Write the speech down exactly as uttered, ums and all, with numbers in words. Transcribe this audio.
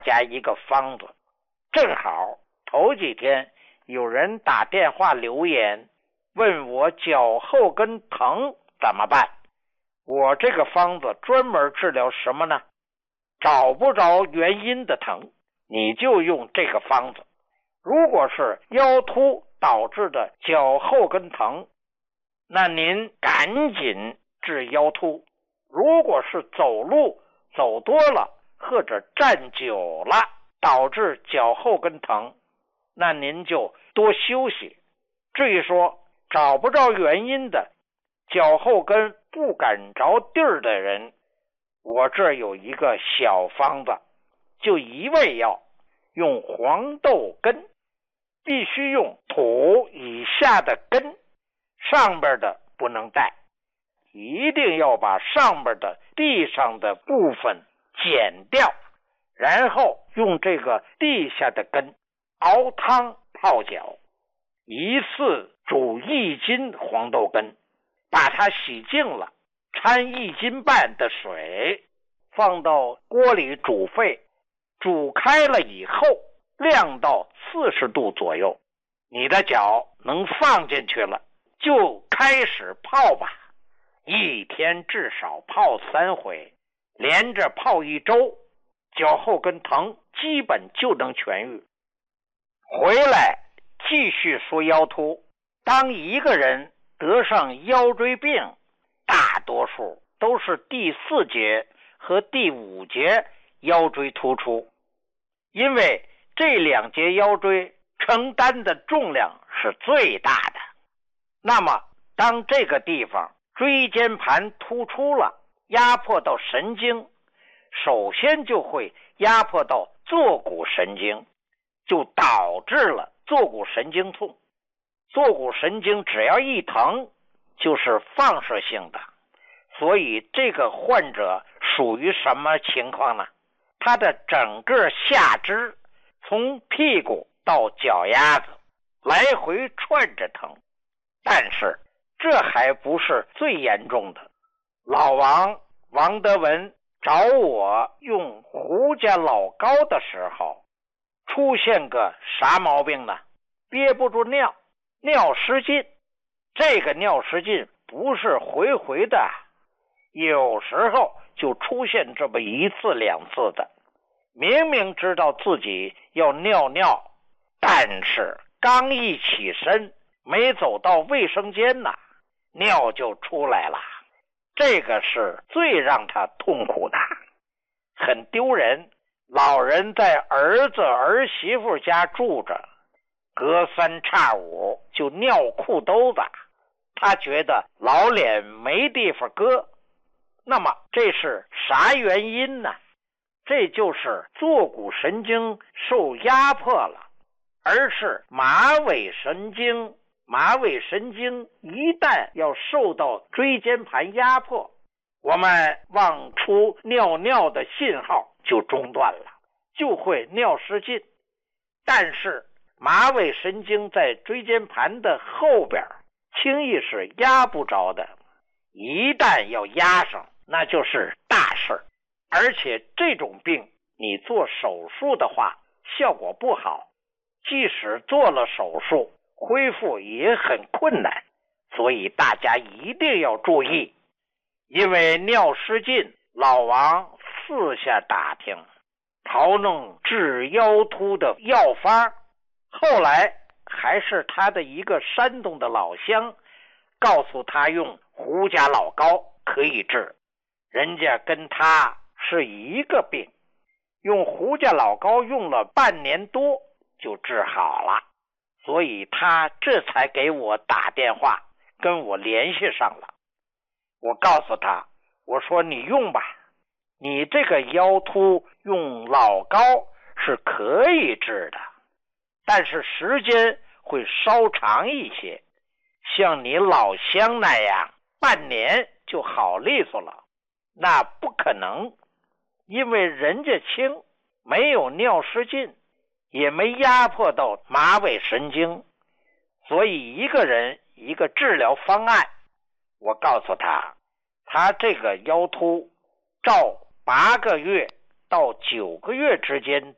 家一个方子。正好头几天有人打电话留言问我脚后跟疼怎么办。我这个方子专门治疗什么呢？找不着原因的疼，你就用这个方子。如果是腰突导致的脚后跟疼，那您赶紧治腰突。如果是走路走多了或者站久了导致脚后跟疼，那您就多休息。至于说找不着原因的脚后跟不敢着地儿的人，我这儿有一个小方子，就一味药，用黄豆根，必须用土以下的根，上边的不能带，一定要把上边的地上的部分剪掉，然后用这个地下的根熬汤泡脚，一次煮一斤黄豆根，把它洗净了，掺一斤半的水，放到锅里煮沸，煮开了以后晾到四十度左右，你的脚能放进去了，就开始泡吧。一天至少泡三回，连着泡一周，脚后跟疼基本就能痊愈。回来继续说腰突。当一个人得上腰椎病，大多数都是第四节和第五节腰椎突出，因为这两节腰椎承担的重量是最大的。那么当这个地方椎间盘突出了，压迫到神经，首先就会压迫到坐骨神经，就导致了坐骨神经痛。坐骨神经只要一疼就是放射性的，所以这个患者属于什么情况呢？他的整个下肢从屁股到脚丫子来回串着疼。但是这还不是最严重的。老王王德文找我用胡家老膏的时候，出现个啥毛病呢？憋不住尿，尿失禁。这个尿失禁不是回回的，有时候就出现这么一次两次的。明明知道自己要尿尿，但是刚一起身没走到卫生间呢，尿就出来了。这个是最让他痛苦的，很丢人。老人在儿子儿媳妇家住着，隔三差五就尿裤兜子，他觉得老脸没地方搁。那么这是啥原因呢？这就是坐骨神经受压迫了，而是马尾神经。马尾神经一旦要受到椎间盘压迫，我们往出尿尿的信号就中断了，就会尿失禁。但是马尾神经在椎间盘的后边，轻易是压不着的，一旦要压上，那就是大事。而且这种病你做手术的话效果不好，即使做了手术恢复也很困难，所以大家一定要注意。因为尿失禁，老王四下打听，淘弄治腰突的药方，后来还是他的一个山东的老乡告诉他用胡家老膏可以治，人家跟他是一个病，用胡家老膏用了半年多就治好了，所以他这才给我打电话跟我联系上了。我告诉他，我说你用吧，你这个腰突用老膏是可以治的，但是时间会稍长一些，像你老乡那样半年就好利索了，那不可能。因为人家轻，没有尿失禁，也没压迫到马尾神经，所以一个人一个治疗方案。我告诉他，他这个腰突照八个月到九个月之间